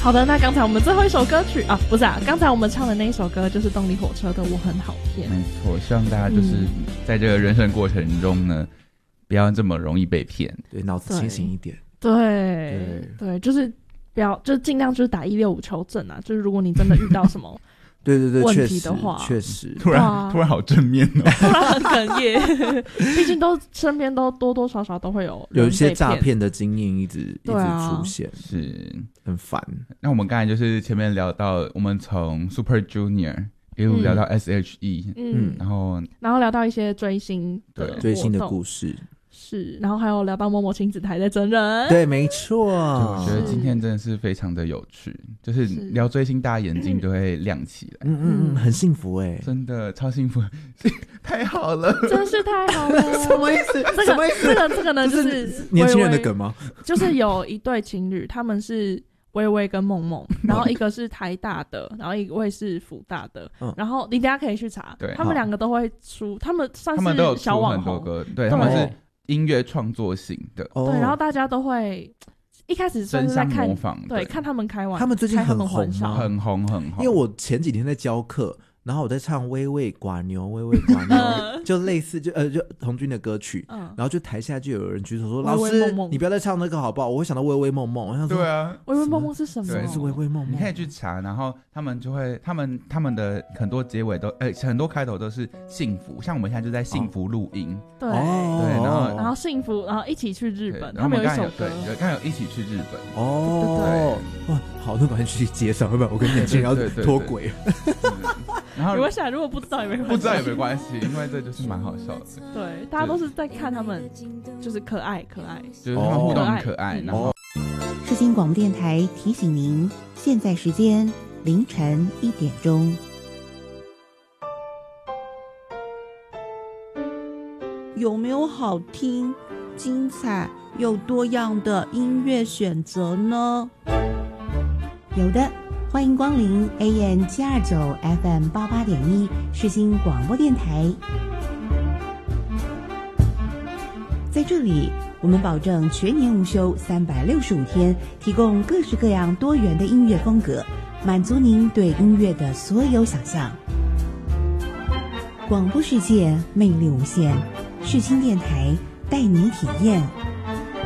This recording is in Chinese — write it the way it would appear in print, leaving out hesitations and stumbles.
好的，那刚才我们最后一首歌曲啊，不是啊，刚才我们唱的那一首歌就是动力火车的《我很好骗》。 没错，希望大家就是在这个人生过程中呢，不要这么容易被骗， 对，脑子清醒一点。 对，就是不要，就是尽量就是打165求证啊，就是如果你真的遇到什么对， 问题的话， 确实， 突然好正面哦， 突然很哽咽。毕竟身边都多多少少都会有一些诈骗的经验一直出现， 是很烦。 那我们刚才就是前面聊到，我们从 Super Junior 一路聊到 SHE， 然后聊到一些追星的故事。 是，然后还有聊到某某亲子台在真人， 对，没错。 我觉得今天真的是非常的有趣，就是聊追星，大家眼睛都会亮起来， 很幸福哎， 真的超幸福，太好了， 真是太好了。 什么意思？ 这个呢，就是年轻人的梗吗？ 就是有一对情侣，他们是微微跟梦梦，然后一个是台大的，然后一位是辅大的，然后你等一下可以去查，他们两个都会出，他们算是小网红， 他们都有出很多歌，对，他们是音乐创作型的， 对，然后大家都会一开始算是在看，对，看他们开玩笑， 他们最近很红吗？ 很红。 因为我前几天在教课，然后我在唱微微寡牛，微微寡牛，就类似就童军的歌曲，然后就台下就有人举手说：“老师，你不要再唱那个好不好？”我会想到微微梦梦，我想说， 对啊， 微微梦梦是什么？ 对， 是微微梦梦。 你可以去查，然后他们就会，他们的很多结尾都，很多开头都是幸福，像我们现在就在幸福录音， 对，然后幸福，然后一起去日本，他们有一首歌， 刚有一起去日本， 哇，好，那赶紧去介绍，要不然我跟年轻人要脱轨。 然后如果不知道也没关系， 不知道也没关系，因为这就是蛮好笑的。 对，大家都是在看他们，就是可爱， 就是他们互动可爱。然后， 世新广播电台提醒您，现在时间凌晨1点钟。有没有好听、精彩又多样的音乐选择呢？有的。欢迎光临 AM729 FM88.1 世新广播电台，在这里我们保证全年无休365天，提供各式各样多元的音乐风格，满足您对音乐的所有想象。广播世界魅力无限，世新电台带你体验。